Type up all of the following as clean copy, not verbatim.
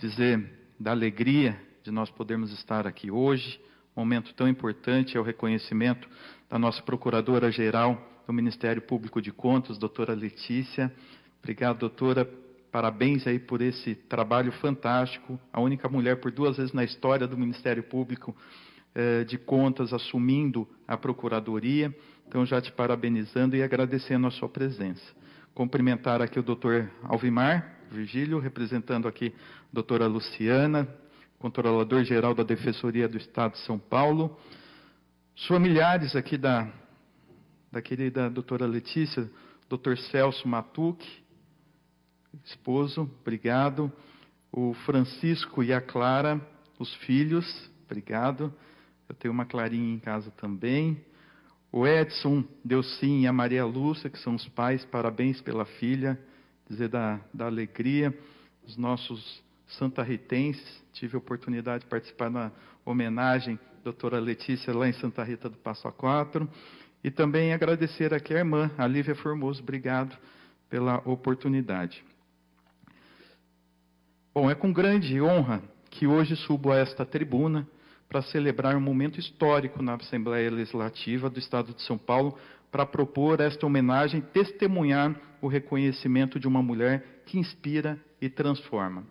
dizer da alegria de nós podermos estar aqui hoje. Momento tão importante é o reconhecimento da nossa Procuradora-Geral do Ministério Público de Contas, doutora Letícia. Obrigado, doutora. Parabéns aí por esse trabalho fantástico. A única mulher por 2 vezes na história do Ministério Público de Contas assumindo a Procuradoria. Então, já te parabenizando e agradecendo a sua presença. Cumprimentar aqui o doutor Alvimar Virgílio, representando aqui a doutora Luciana, Controlador-Geral da Defensoria do Estado de São Paulo. Os familiares aqui da querida doutora Letícia, doutor Celso Matuque, esposo, obrigado. O Francisco e a Clara, os filhos, obrigado. Eu tenho uma Clarinha em casa também. O Edson, Delcim e a Maria Lúcia, que são os pais, parabéns pela filha, dizer da alegria. Os nossos santarritenses, tive a oportunidade de participar na homenagem à doutora Letícia lá em Santa Rita do Passa Quatro. E também agradecer aqui a irmã, a Lívia Formoso, obrigado pela oportunidade. Bom, é com grande honra que hoje subo a esta tribuna para celebrar um momento histórico na Assembleia Legislativa do Estado de São Paulo, para propor esta homenagem e testemunhar o reconhecimento de uma mulher que inspira e transforma.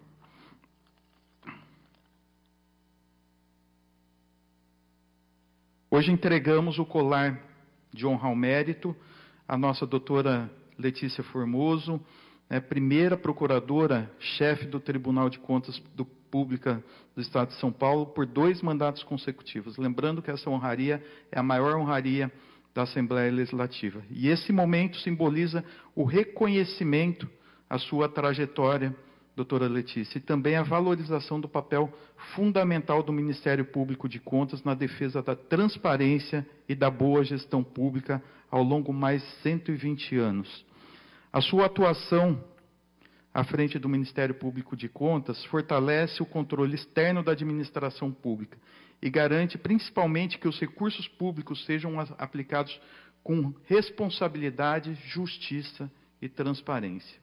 Hoje entregamos o colar de honra ao mérito à nossa doutora Letícia Formoso, primeira procuradora-chefe do Tribunal de Contas Pública do Estado de São Paulo, por 2 mandatos consecutivos. Lembrando que essa honraria é a maior honraria da Assembleia Legislativa. E esse momento simboliza o reconhecimento à sua trajetória, doutora Letícia, e também a valorização do papel fundamental do Ministério Público de Contas na defesa da transparência e da boa gestão pública ao longo de mais 120 anos. A sua atuação à frente do Ministério Público de Contas fortalece o controle externo da administração pública e garante principalmente que os recursos públicos sejam aplicados com responsabilidade, justiça e transparência.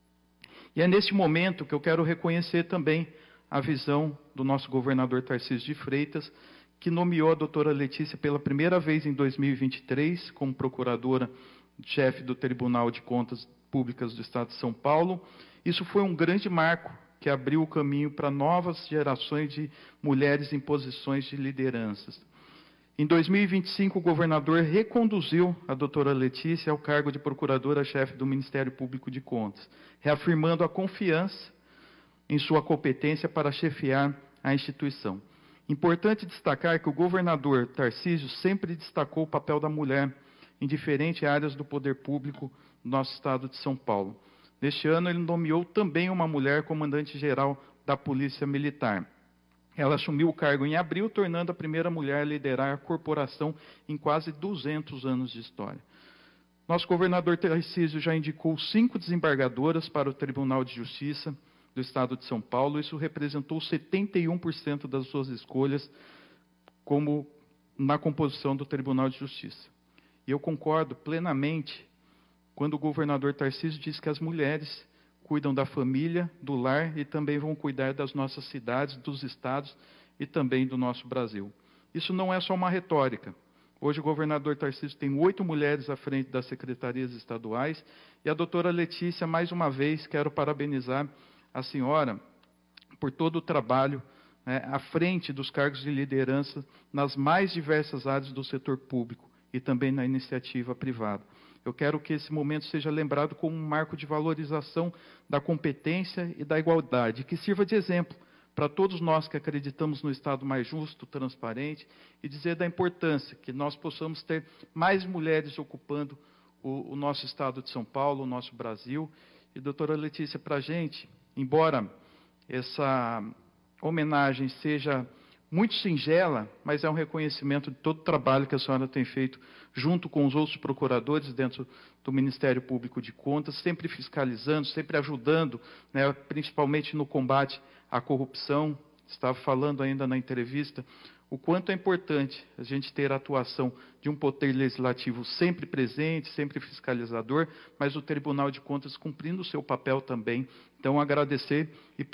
E é neste momento que eu quero reconhecer também a visão do nosso governador Tarcísio de Freitas, que nomeou a doutora Letícia pela primeira vez em 2023 como procuradora-chefe do Tribunal de Contas Públicas do Estado de São Paulo. Isso foi um grande marco que abriu o caminho para novas gerações de mulheres em posições de lideranças. Em 2025, o governador reconduziu a doutora Letícia ao cargo de procuradora-chefe do Ministério Público de Contas, reafirmando a confiança em sua competência para chefiar a instituição. Importante destacar que o governador Tarcísio sempre destacou o papel da mulher em diferentes áreas do poder público do nosso estado de São Paulo. Neste ano, ele nomeou também uma mulher comandante-geral da Polícia Militar. Ela assumiu o cargo em abril, tornando a primeira mulher a liderar a corporação em quase 200 anos de história. Nosso governador Tarcísio já indicou 5 desembargadoras para o Tribunal de Justiça do Estado de São Paulo. Isso representou 71% das suas escolhas como na composição do Tribunal de Justiça. E eu concordo plenamente quando o governador Tarcísio diz que as mulheres cuidam da família, do lar e também vão cuidar das nossas cidades, dos estados e também do nosso Brasil. Isso não é só uma retórica. Hoje o governador Tarcísio tem 8 mulheres à frente das secretarias estaduais e a doutora Letícia, mais uma vez, quero parabenizar a senhora por todo o trabalho à frente dos cargos de liderança nas mais diversas áreas do setor público e também na iniciativa privada. Eu quero que esse momento seja lembrado como um marco de valorização da competência e da igualdade, que sirva de exemplo para todos nós que acreditamos no Estado mais justo, transparente, e dizer da importância que nós possamos ter mais mulheres ocupando o nosso Estado de São Paulo, o nosso Brasil. E, doutora Letícia, para a gente, embora essa homenagem seja muito singela, mas é um reconhecimento de todo o trabalho que a senhora tem feito junto com os outros procuradores dentro do Ministério Público de Contas, sempre fiscalizando, sempre ajudando, principalmente no combate à corrupção. Estava falando ainda na entrevista o quanto é importante a gente ter a atuação de um poder legislativo sempre presente, sempre fiscalizador, mas o Tribunal de Contas cumprindo o seu papel também. Então, agradecer e